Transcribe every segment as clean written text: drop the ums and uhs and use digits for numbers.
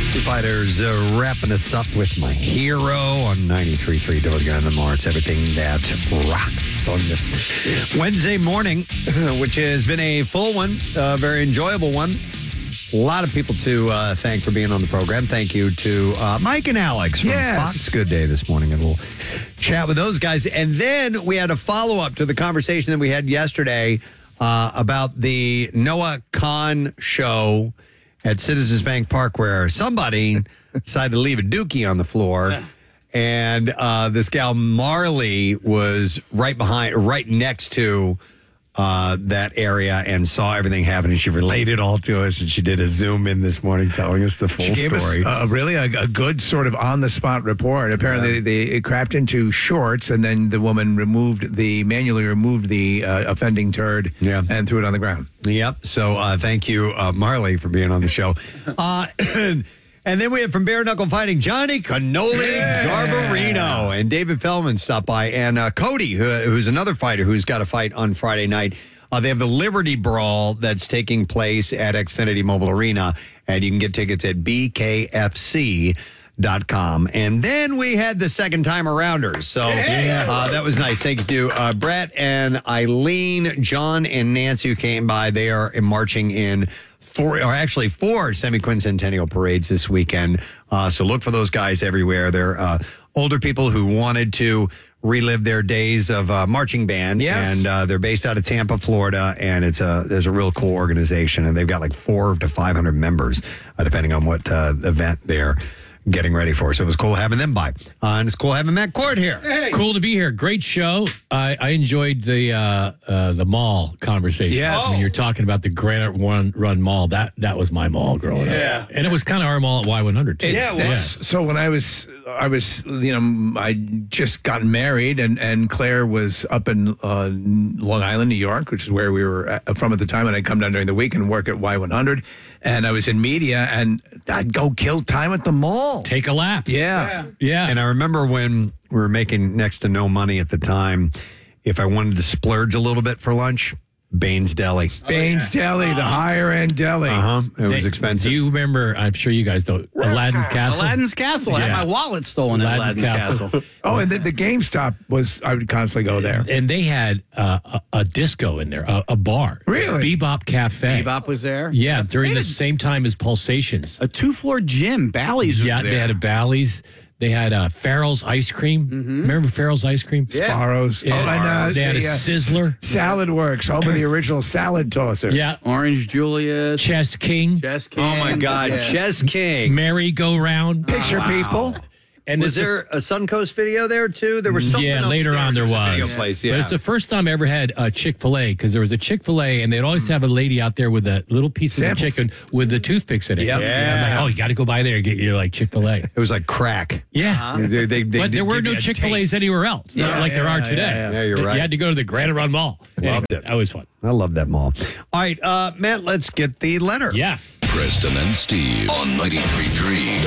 Foo Fighters wrapping us up with My Hero on 93.3 Doggone the More. It's everything that rocks on this Wednesday morning, which has been a full one, a very enjoyable one. A lot of people to thank for being on the program. Thank you to Mike and Alex from Fox Good Day this morning. And we'll chat with those guys. And then we had a follow-up to the conversation that we had yesterday about the Noah Khan show at Citizens Bank Park, where somebody decided to leave a dookie on the floor. And this gal, Marley, was right next to that area and saw everything happen. And she relayed it all to us. And she did a Zoom in this morning telling us the full story. She gave us a good sort of on-the-spot report. Apparently, they crapped into shorts, and then the woman manually removed the offending turd and threw it on the ground. Yep. So thank you, Marley, for being on the show. And then we have from Bare Knuckle Fighting, Johnny Cannoli Garbarino, and David Feldman stopped by, and Cody, who's another fighter who's got a fight on Friday night. They have the Liberty Brawl that's taking place at Xfinity Mobile Arena, and you can get tickets at bkfc.com. And then we had the second time arounders. So that was nice. Thank you to Brett and Eileen, John and Nancy who came by. They are marching in four semi-quincentennial parades this weekend. So look for those guys everywhere. They're older people who wanted to relive their days of marching band. Yes. And they're based out of Tampa, Florida. And there's a real cool organization. And they've got like 400 to 500 members, depending on what event they're getting ready for. So it was cool having them by. And it's cool having Matt Cord here. Hey. Cool to be here. Great show. I enjoyed the mall conversation. Yes. When you're talking about the Granite Run Mall, that was my mall growing up. And it was kind of our mall at Y100 too. It was. So when I was, I just got married, and Claire was up in Long Island, New York, which is where we were from at the time, and I'd come down during the week and work at Y100, and I was in media, and I'd go kill time at the mall. Take a lap. Yeah. And I remember when we were making next to no money at the time, if I wanted to splurge a little bit for lunch, Baines Deli. Baines Deli, the higher-end deli. It was expensive. Do you remember, I'm sure you guys don't, Aladdin's Castle? Aladdin's Castle. I had my wallet stolen at Aladdin's Castle. Oh, and the GameStop I would constantly go there. And they had a disco in there, a bar. Really? Bebop Cafe. Bebop was there? Yeah, during the same time as Pulsations. A 2-floor gym. Bally's was there. Yeah, they had a Bally's. They had Farrell's ice cream. Mm-hmm. Remember Farrell's ice cream? Yeah. Sparrows. Yeah. And they had a Sizzler. Salad Works, home of the original salad tossers. Yeah. Orange Julius. Chess King. Oh, my God. Chess King. Merry-go-round. Picture people. And was there a Suncoast video there, too? There was something later on there was. Video place, But it's the first time I ever had Chick-fil-A, because there was a Chick-fil-A, and they'd always have a lady out there with a little piece of the chicken with the toothpicks in it. Yep. Yeah. I'm like, you got to go by there and get your Chick-fil-A. It was like crack. Yeah. But there were no Chick-fil-A's anywhere else, not like there are today. Yeah, you're right. You had to go to the Granite Run Mall. Loved it. That was fun. I love that mall. All right, Matt, let's get the letter. Yes. Preston and Steve on 93.3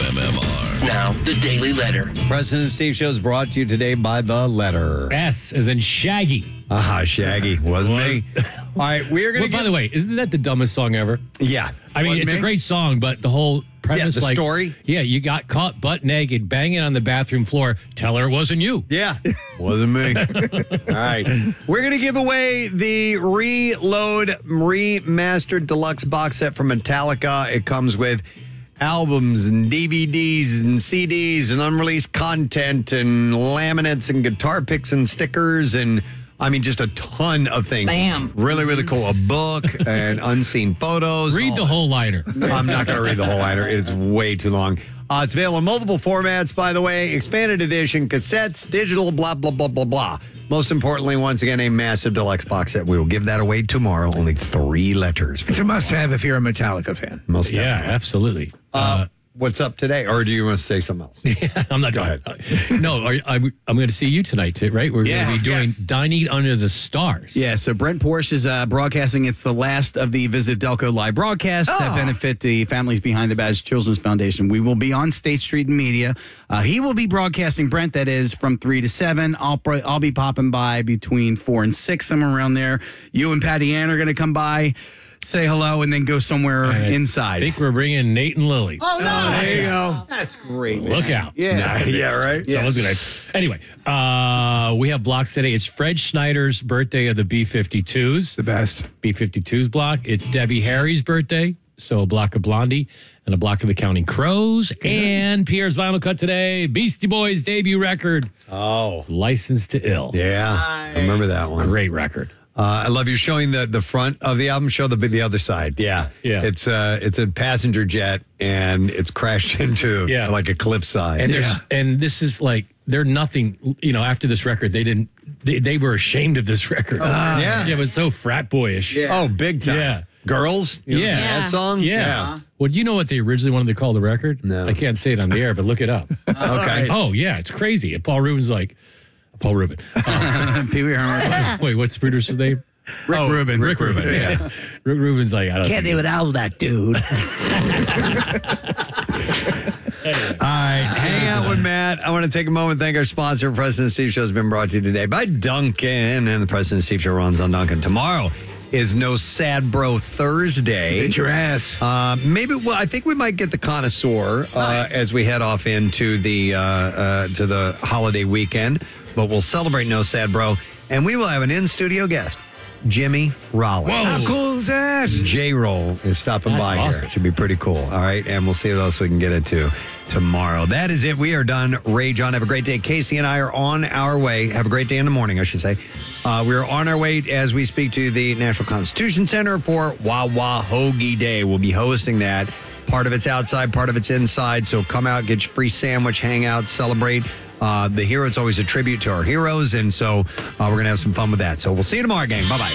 WMMR. Now, the Daily Letter. Preston and Steve show is brought to you today by The Letter. S as in Shaggy. Shaggy. Wasn't me. All right, we are going to By the way, isn't that the dumbest song ever? Yeah. I mean, it's a great song, but the whole premise, the story. Yeah, you got caught butt naked, banging on the bathroom floor. Tell her it wasn't you. Yeah, wasn't me. All right. We're going to give away the Reload Remastered Deluxe box set from Metallica. It comes with albums and DVDs and CDs and unreleased content and laminates and guitar picks and stickers and just a ton of things. Bam. Really, really cool. A book and unseen photos. Read the whole liner. I'm not going to read the whole liner. It's way too long. It's available in multiple formats, by the way. Expanded edition, cassettes, digital, blah, blah, blah, blah, blah. Most importantly, once again, a massive deluxe box set. We will give that away tomorrow. Only 3 letters. It's a must-have if you're a Metallica fan. Most definitely. Yeah, absolutely. What's up today? Or do you want to say something else? I'm not Go going. ahead. No, I'm going to see you tonight, too, right? We're going to be doing Dining Under the Stars. Yeah, so Brent Porsche is broadcasting. It's the last of the Visit Delco live broadcasts that benefit the Families Behind the Badge Children's Foundation. We will be on State Street in Media. He will be broadcasting, Brent, that is, from 3 to 7. I'll be popping by between 4 and 6, somewhere around there. You and Patty Ann are going to come by. say hello, and then go somewhere I inside. think we're bringing Nate and Lily. Oh, no. There you go. That's great. Look out. Yeah. Yeah, right? Someone's gonna. Anyway, we have blocks today. It's Fred Schneider's birthday of the B-52s. The best. B-52s block. It's Debbie Harry's birthday. So a block of Blondie and a block of the Counting Crows. And Pierre's vinyl cut today. Beastie Boys debut record. Oh, Licensed to Ill. yeah. I remember that one. Great record. I love you showing the front of the album. Show the other side. Yeah. Yeah. It's a passenger jet, and it's crashed into like a cliffside. And and this is like, they're nothing, after this record, they were ashamed of this record. yeah. It was so frat boyish. Yeah. Oh, big time. Yeah. Girls? You know Yeah. that song? Yeah. Well, do you know what they originally wanted to call the record? No. I can't say it on the air, but look it up. Okay. Oh, yeah, it's crazy. And Paul Rubin. Pee Wee Herman. Wait, what's the producer's name? Rick Rubin. Rick Rubin. Yeah. Rick Rubin's like, I don't Can't do without that, dude. All right, hang out with Matt. I want to take a moment and thank our sponsor. President Steve Show has been brought to you today by Duncan, and the President Steve Show runs on Duncan. Tomorrow is No Sad Bro Thursday. Hit your ass. I think we might get the connoisseur as we head off into the to the holiday weekend. But we'll celebrate No Sad Bro, and we will have an in-studio guest, Jimmy Rollins. Whoa. How cool is that? J-Roll is stopping That's by awesome. here. Should be pretty cool. All right. And we'll see what else we can get into tomorrow. That is it. We are done. Rage on. Have a great day. Casey and I are on our way. Have a great day in the morning, I should say. We are on our way as we speak to the National Constitution Center for Wawa Hoagie Day. We'll be hosting that. Part of it's outside, part of it's inside. So come out, get your free sandwich, hang out, celebrate. The hero, it's always a tribute to our heroes. And so we're going to have some fun with that. So we'll see you tomorrow, gang. Bye-bye.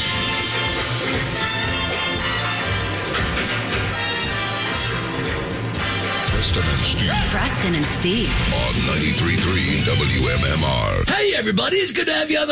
Preston and Steve. On 93.3 WMMR. Hey, everybody, it's good to have you on the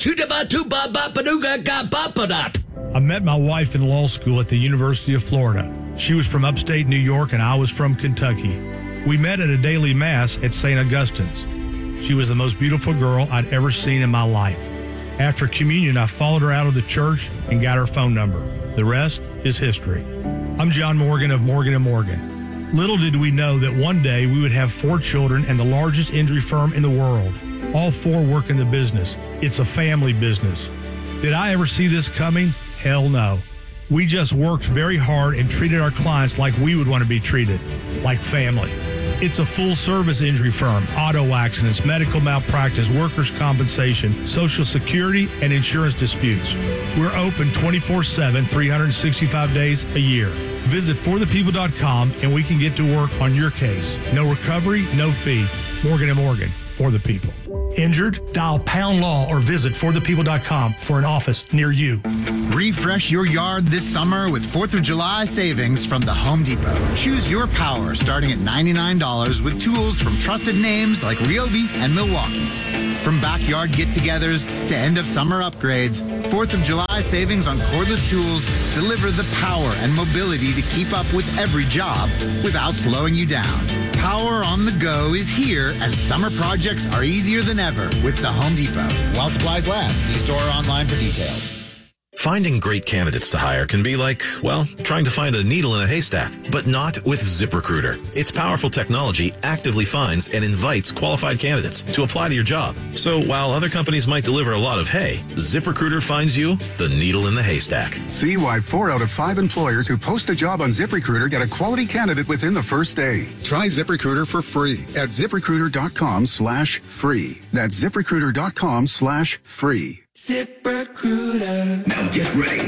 I met my wife in law school at the University of Florida. She was from upstate New York and I was from Kentucky. We met at a daily mass at St. Augustine's. She was the most beautiful girl I'd ever seen in my life. After communion, I followed her out of the church and got her phone number. The rest is history. I'm John Morgan of Morgan & Morgan. Little did we know that one day we would have 4 children and the largest injury firm in the world. All 4 work in the business. It's a family business. Did I ever see this coming? Hell no. We just worked very hard and treated our clients like we would want to be treated, like family. It's a full-service injury firm, auto accidents, medical malpractice, workers' compensation, Social Security, and insurance disputes. We're open 24/7, 365 days a year. Visit forthepeople.com and we can get to work on your case. No recovery, no fee. Morgan & Morgan, for the people. Injured? Dial pound law or visit forthepeople.com for an office near you. Refresh your yard this summer with 4th of July savings from the Home Depot. Choose your power starting at $99 with tools from trusted names like Ryobi and Milwaukee. From backyard get-togethers to end-of-summer upgrades, 4th of July savings on cordless tools deliver the power and mobility to keep up with every job without slowing you down. Power on the go is here, and summer projects are easier than ever with the Home Depot. While supplies last, see store or online for details. Finding great candidates to hire can be like, well, trying to find a needle in a haystack, but not with ZipRecruiter. Its powerful technology actively finds and invites qualified candidates to apply to your job. So while other companies might deliver a lot of hay, ZipRecruiter finds you the needle in the haystack. See why 4 out of 5 employers who post a job on ZipRecruiter get a quality candidate within the first day. Try ZipRecruiter for free at ZipRecruiter.com/free. That's ZipRecruiter.com/free. ZipRecruiter. Now get ready.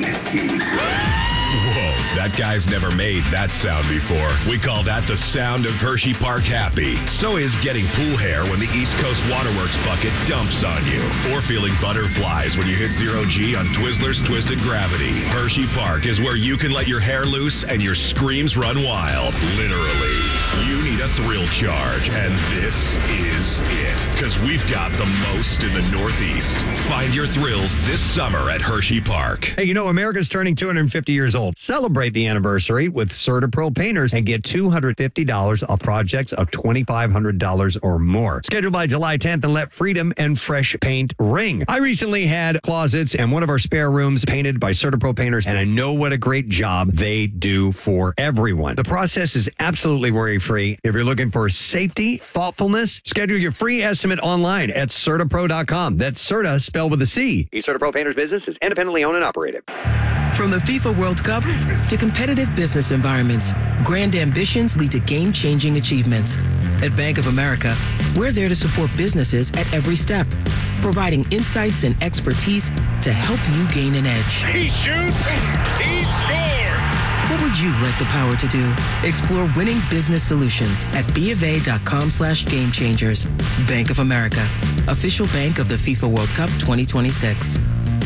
Whoa, that guy's never made that sound before. We call that the sound of Hershey Park Happy. So is getting pool hair when the East Coast Waterworks bucket dumps on you. Or feeling butterflies when you hit 0G on Twizzlers Twisted Gravity. Hershey Park is where you can let your hair loose and your screams run wild. Literally. You need a thrill charge, and this is it. Because we've got the most in the Northeast. Find your thrills this summer at Hershey Park. Hey, you know, America's turning 250 years old. Celebrate the anniversary with CertaPro painters and get $250 off projects of $2,500 or more. Schedule by July 10th and let freedom and fresh paint ring. I recently had closets and one of our spare rooms painted by CertaPro painters, and I know what a great job they do for everyone. The process is absolutely worry-free. If you're looking for safety, thoughtfulness, schedule your free estimate online at CertaPro.com. That's Certa spelled with a C. Each CertaPro painter's business is independently owned and operated. From the FIFA World Cup to competitive business environments, grand ambitions lead to game-changing achievements. At Bank of America, we're there to support businesses at every step, providing insights and expertise to help you gain an edge. He shoots, he scores! What would you like the power to do? Explore winning business solutions at BofA.com/gamechangers. Bank of America, official bank of the FIFA World Cup 2026.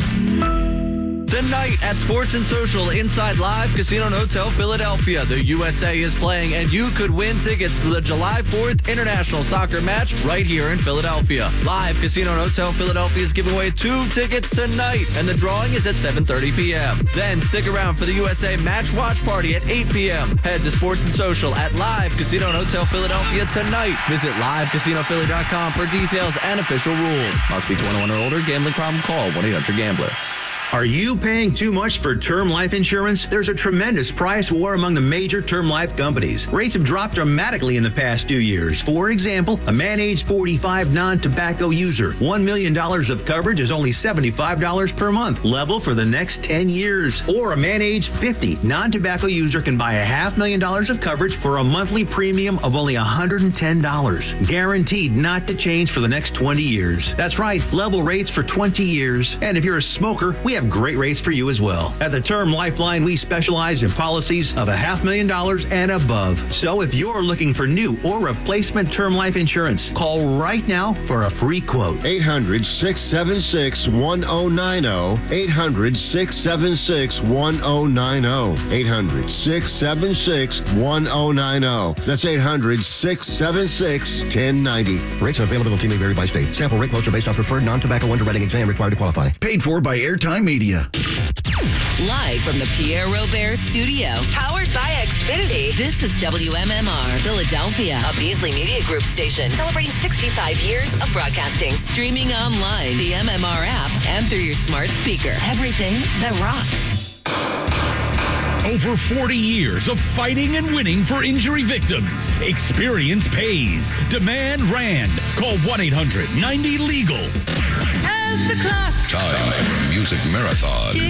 Tonight at Sports and Social inside Live Casino and Hotel Philadelphia, the USA is playing, and you could win tickets to the July 4th International Soccer Match right here in Philadelphia. Live Casino and Hotel Philadelphia is giving away 2 tickets tonight, and the drawing is at 7:30 p.m. Then stick around for the USA Match Watch Party at 8 p.m. Head to Sports and Social at Live Casino and Hotel Philadelphia tonight. Visit LiveCasinoPhilly.com for details and official rules. Must be 21 or older. Gambling problem? Call 1-800-GAMBLER. Are you paying too much for term life insurance? There's a tremendous price war among the major term life companies. Rates have dropped dramatically in the past 2 years. For example, a man age 45 non-tobacco user, $1 million of coverage is only $75 per month, level for the next 10 years. Or a man age 50 non-tobacco user can buy $500,000 of coverage for a monthly premium of only $110, guaranteed not to change for the next 20 years. That's right, level rates for 20 years. And if you're a smoker, we have great rates for you as well. At the Term Lifeline, we specialize in policies of $500,000 and above. So if you're looking for new or replacement term life insurance, call right now for a free quote. 800-676-1090. 800-676-1090. 800-676-1090. That's 800-676-1090. Rates availability may vary by state. Sample rate quotes are based on preferred non-tobacco underwriting exam required to qualify. Paid for by Airtime Media. Live from the Pierre Robert Studio, powered by Xfinity. This is WMMR Philadelphia, a Beasley Media Group station celebrating 65 years of broadcasting. Streaming online, the MMR app, and through your smart speaker. Everything that rocks. Over 40 years of fighting and winning for injury victims. Experience pays. Demand RAND. Call 1-800-90-LEGAL. As the clock. Time for Music Marathon.